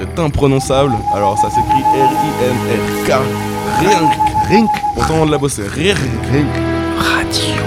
est imprononçable. Alors ça s'écrit R-I-N-R-K. Rink. Pourtant on l'a bossé. Rink. Radio.